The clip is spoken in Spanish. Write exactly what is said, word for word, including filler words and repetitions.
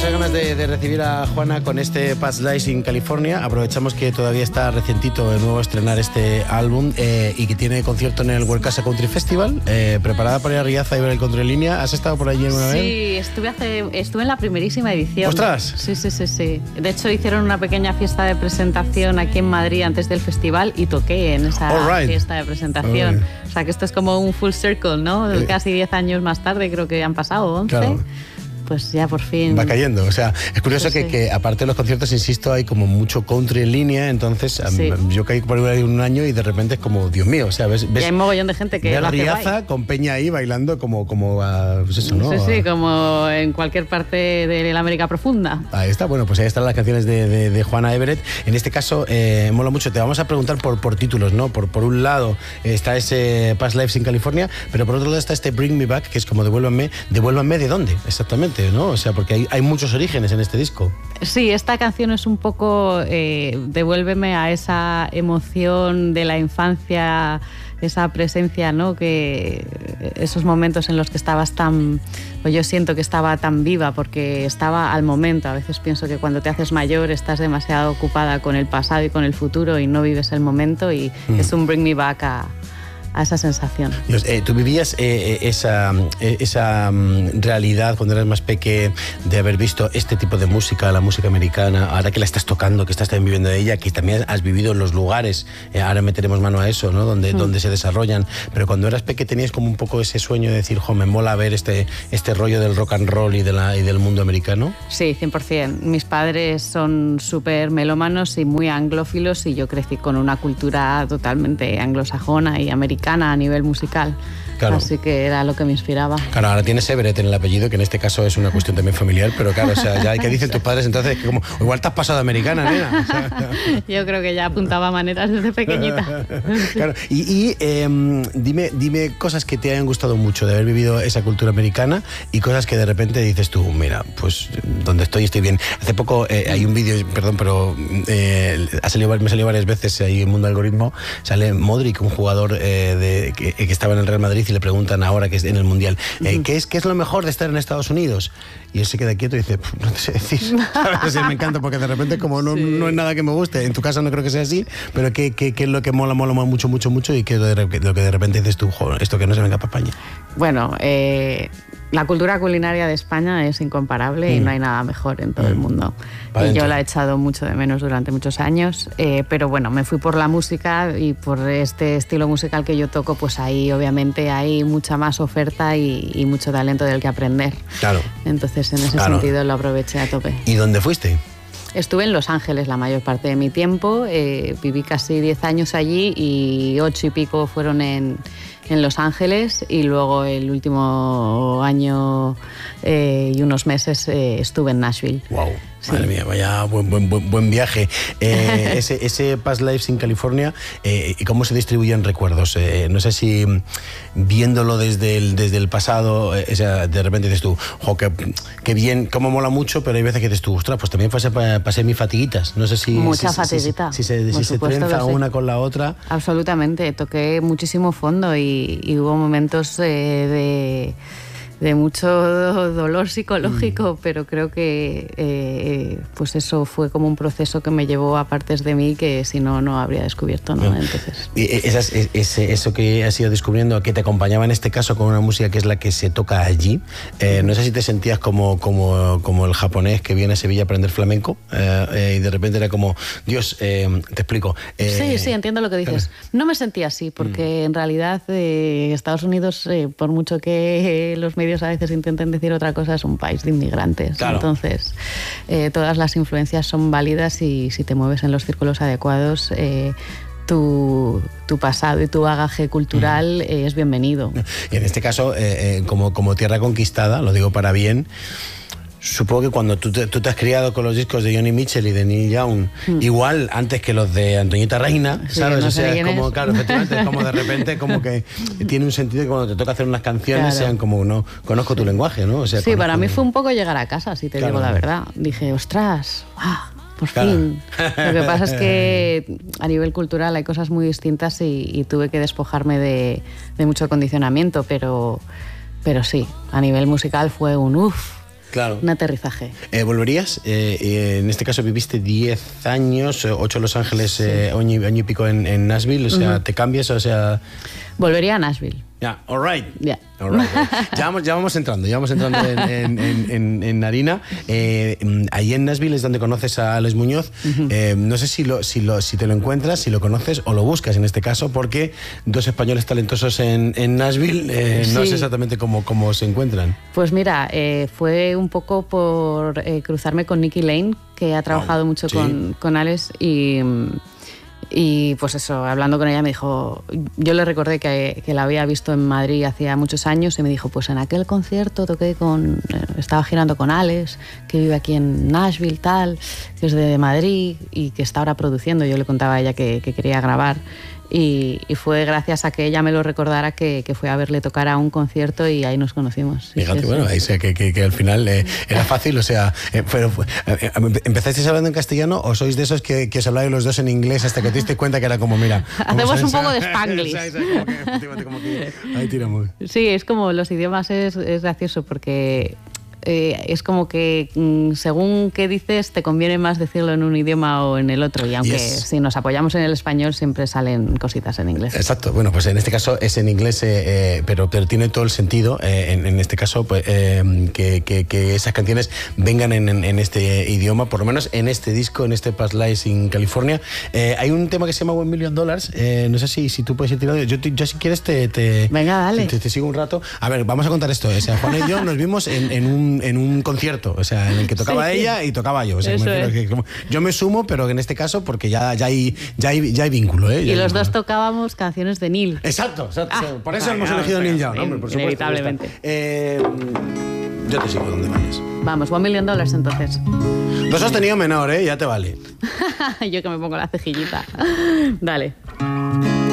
muchas ganas de, de recibir a Juana con este Past Lives in California. Aprovechamos que todavía está recientito de nuevo estrenar este álbum eh, y que tiene concierto en el World Casa Country Festival. Eh, ¿Preparada para ir a Riaza y ver el country en línea? ¿Has estado por allí alguna vez? Sí, estuve, hace, estuve en la primerísima edición. ¡Ostras! Sí, sí, sí, sí. De hecho, hicieron una pequeña fiesta de presentación aquí en Madrid antes del festival y toqué en esa right. fiesta de presentación. Right. O sea, que esto es como un full circle, ¿no? Eh. Casi diez años más tarde, creo que han pasado once. Claro. Pues ya por fin... Va cayendo, o sea, es curioso pues que, sí. que aparte de los conciertos, insisto, hay como mucho country en línea, entonces sí. yo caí por ahí un año y de repente es como, Dios mío, o sea, ves... ves y hay un mogollón de gente que ves lo hace Riaza guay. Con Peña ahí bailando como, como a, pues eso, ¿no? Sí, sí, como en cualquier parte de la América profunda. Ahí está, bueno, pues ahí están las canciones de, de, de Juana Everett. En este caso, eh, mola mucho, te vamos a preguntar por, por títulos, ¿no? Por, por un lado está ese Past Lives in California, pero por otro lado está este Bring Me Back, que es como Devuélvanme. ¿Devuélvanme de dónde? Exactamente, ¿no? O sea, porque hay Hay, hay muchos orígenes en este disco. Sí, esta canción es un poco eh, devuélveme a esa emoción de la infancia, esa presencia, ¿no? Que esos momentos en los que estabas tan, pues yo siento que estaba tan viva porque estaba al momento. A veces pienso que cuando te haces mayor estás demasiado ocupada con el pasado y con el futuro y no vives el momento, y mm. es un bring me back a a esa sensación. Dios, eh, ¿tú vivías eh, esa, eh, esa um, realidad cuando eras más pequeña de haber visto este tipo de música, la música americana, ahora que la estás tocando, que estás también viviendo de ella, que también has vivido en los lugares, eh, ahora meteremos mano a eso, ¿no? Donde, mm. donde se desarrollan, pero cuando eras pequeña tenías como un poco ese sueño de decir, jo, me mola ver este, este rollo del rock and roll y, de la, y del mundo americano? Sí, cien por ciento. Mis padres son súper melómanos y muy anglófilos y yo crecí con una cultura totalmente anglosajona y americana a nivel musical. Claro. Así que era lo que me inspiraba. Claro, ahora tienes Everett en el apellido, que en este caso es una cuestión también familiar, pero claro, o sea, ya, ¿qué dicen tus padres entonces? Que como, igual te has pasado de americana, nena. O sea, yo creo que ya apuntaba maneras desde pequeñita. Claro, y, y eh, dime, dime cosas que te hayan gustado mucho de haber vivido esa cultura americana y cosas que de repente dices tú, mira, pues donde estoy estoy bien. Hace poco eh, hay un vídeo, perdón, pero eh, ha salido, me salió varias veces ahí en Mundo Algoritmo, sale Modric, un jugador eh, de, que, que estaba en el Real Madrid, y le preguntan ahora que es en el Mundial, eh, ¿qué, es, ¿qué es lo mejor de estar en Estados Unidos? Y él se queda quieto y dice, no te sé decir. ¿Sabes? Me encanta porque de repente como no, sí. no es nada que me guste. En tu caso no creo que sea así, pero ¿qué, qué, qué es lo que mola, mola mucho, mucho, mucho y qué es lo, de, lo que de repente dices tú, joder, esto que no se venga para España? Bueno, eh... la cultura culinaria de España es incomparable mm. y no hay nada mejor en todo mm. el mundo. Pa' y dentro. yo la he echado mucho de menos durante muchos años, eh, pero bueno, me fui por la música y por este estilo musical que yo toco, pues ahí obviamente hay mucha más oferta y, y mucho talento del que aprender. Claro. Entonces en ese claro. sentido lo aproveché a tope. ¿Y dónde fuiste? Estuve en Los Ángeles la mayor parte de mi tiempo, eh, viví casi diez años allí y ocho y pico fueron en, en Los Ángeles, y luego el último año eh, y unos meses eh, estuve en Nashville. Wow. Sí. Madre mía, vaya buen, buen, buen, buen viaje. Eh, ese, ese Past Lives in California, eh, ¿y cómo se distribuyen recuerdos? Eh, no sé si viéndolo desde el, desde el pasado, eh, o sea, de repente dices tú, jo, qué, qué bien, cómo mola mucho, pero hay veces que dices tú, ostras, pues también pasé, pasé mis fatiguitas. No sé si... Mucha si, fatiguita. Si, si, si, si se trenza una sí. con la otra. Absolutamente, toqué muchísimo fondo y, y hubo momentos eh, de... de mucho dolor psicológico, mm. pero creo que eh, pues eso fue como un proceso que me llevó a partes de mí que si no, no habría descubierto, ¿no? Entonces... Y esas, ese, eso que has ido descubriendo, que te acompañaba en este caso con una música que es la que se toca allí, eh, no sé si te sentías como, como, como el japonés que viene a Sevilla a aprender flamenco eh, eh, y de repente era como, Dios, eh, te explico. Eh, sí, sí, entiendo lo que dices. No me sentía así, porque mm. en realidad eh, Estados Unidos, eh, por mucho que eh, los medios a veces intenten decir otra cosa, es un país de inmigrantes. Claro. Entonces, eh, todas las influencias son válidas y si te mueves en los círculos adecuados, eh, tu, tu pasado y tu bagaje cultural mm. eh, es bienvenido. Y en este caso, eh, eh, como, como tierra conquistada, lo digo para bien, supongo que cuando tú te, tú te has criado con los discos de Johnny Mitchell y de Neil Young, mm. igual antes que los de Antoñita Reina, sí, ¿sabes? No o sea, es como, es. claro, efectivamente, es como de repente, como que tiene un sentido que cuando te toca hacer unas canciones claro. sean como, no, conozco tu lenguaje, ¿no? O sea, sí, conozco... para mí fue un poco llegar a casa, si te claro. digo la verdad. Dije, ostras, ¡ah! Por claro. fin. Lo que pasa es que a nivel cultural hay cosas muy distintas y, y tuve que despojarme de, de mucho condicionamiento, pero, pero sí, a nivel musical fue un uff. Claro. Un aterrizaje. Eh, ¿Volverías? Eh, eh, en este caso viviste diez años, ocho en Los Ángeles, sí. eh, año, año y pico en, en Nashville, o sea, uh-huh. ¿te cambias? O sea... Volvería a Nashville. Ya, yeah, all right. Yeah. All right. Ya, vamos, ya vamos entrando, ya vamos entrando en, en, en, en, en harina. Eh, ahí en Nashville es donde conoces a Alex Muñoz. Uh-huh. Eh, no sé si, lo, si, lo, si te lo encuentras, si lo conoces o lo buscas en este caso, porque dos españoles talentosos en, en Nashville, eh, sí. no sé exactamente cómo, cómo se encuentran. Pues mira, eh, fue un poco por eh, cruzarme con Nikki Lane, que ha trabajado oh, mucho sí. con, con Alex y... Y pues eso, hablando con ella me dijo, yo le recordé que, que la había visto en Madrid hacía muchos años y me dijo, pues en aquel concierto toqué con, estaba girando con Alex, que vive aquí en Nashville, tal, que es de Madrid y que está ahora produciendo. Yo le contaba a ella que, que quería grabar. Y, y fue gracias a que ella me lo recordara que, que fue a verle tocar a un concierto y ahí nos conocimos. Fíjate, sí, bueno, sí. ahí sé que, que, que al final eh, era fácil, o sea, eh, pero eh, ¿empezasteis hablando en castellano o sois de esos que, que os habláis los dos en inglés hasta que te diste cuenta que era como, mira... Hacemos un poco de Spanglish. como que, como que, ahí tiramos. Sí, es como los idiomas es, es gracioso porque... Eh, es como que mm, según qué dices te conviene más decirlo en un idioma o en el otro y aunque yes. si nos apoyamos en el español siempre salen cositas en inglés. Exacto, bueno pues en este caso es en inglés eh, eh, pero, pero tiene todo el sentido eh, en, en este caso pues, eh, que, que, que esas canciones vengan en, en, en este idioma, por lo menos en este disco, en este Past Lives in California. Eh, hay un tema que se llama One Million Dollars, eh, no sé si, si tú puedes ir tirando, yo, yo si quieres te, te, Venga, dale. Te, te sigo un rato. A ver, vamos a contar esto, o sea, Juana y yo nos vimos en, en un en un concierto, o sea, en el que tocaba sí, ella y tocaba yo. O sea, me es. que, yo me sumo, pero en este caso porque ya, ya, hay, ya, hay, ya hay vínculo. ¿eh? Y ya los vínculo. dos tocábamos canciones de Neil. Exacto, exacto. Ah, por eso claro, hemos elegido claro, Neil Young, hombre, por supuesto. Inevitablemente. Eh, yo te sigo donde vayas. Vamos, One Million Dollars entonces. Dos sostenido menor, ¿eh? Ya te vale. Yo que me pongo la cejillita. Dale.